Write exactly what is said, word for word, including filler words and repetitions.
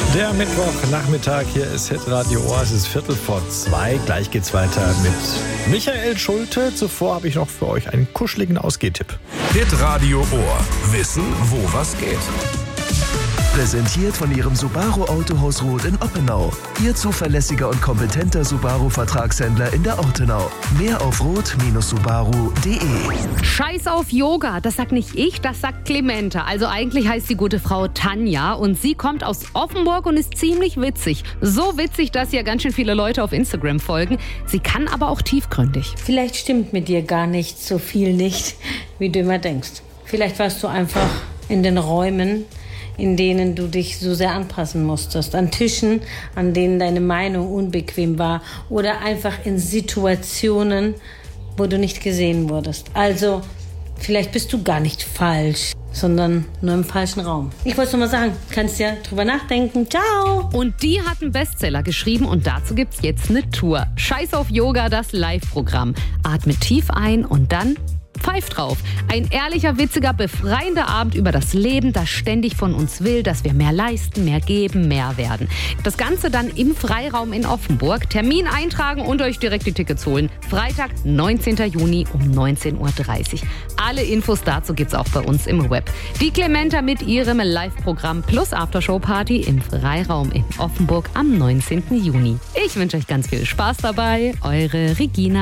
Der Mittwochnachmittag, hier ist Hitradio Ohr, es ist Viertel vor zwei. Gleich geht's weiter mit Michael Schulte. Zuvor habe ich noch für euch einen kuscheligen Ausgehtipp. Hitradio Ohr. Wissen, wo was geht. Präsentiert von Ihrem Subaru Autohaus Roth in Oppenau. Ihr zuverlässiger und kompetenter Subaru-Vertragshändler in der Ortenau. Mehr auf roth Subaru punkt de. Scheiß auf Yoga, das sagt nicht ich, das sagt Clementa. Also eigentlich heißt die gute Frau Tanja und sie kommt aus Offenburg und ist ziemlich witzig. So witzig, dass ihr ganz schön viele Leute auf Instagram folgen. Sie kann aber auch tiefgründig. Vielleicht stimmt mit dir gar nicht so viel nicht, wie du immer denkst. Vielleicht warst du einfach in den Räumen, in denen du dich so sehr anpassen musstest. An Tischen, an denen deine Meinung unbequem war. Oder einfach in Situationen, wo du nicht gesehen wurdest. Also, vielleicht bist du gar nicht falsch, sondern nur im falschen Raum. Ich wollte nur mal sagen, kannst ja drüber nachdenken. Ciao! Und die hat einen Bestseller geschrieben und dazu gibt's jetzt eine Tour. Scheiß auf Yoga, das Live-Programm. Atme tief ein und dann pfeift drauf. Ein ehrlicher, witziger, befreiender Abend über das Leben, das ständig von uns will, dass wir mehr leisten, mehr geben, mehr werden. Das Ganze dann im Freiraum in Offenburg. Termin eintragen und euch direkt die Tickets holen. Freitag, neunzehnten Juni um neunzehn Uhr dreißig. Alle Infos dazu gibt's auch bei uns im Web. Die Clementa mit ihrem Live-Programm plus Aftershow-Party im Freiraum in Offenburg am neunzehnten Juni. Ich wünsche euch ganz viel Spaß dabei. Eure Regina.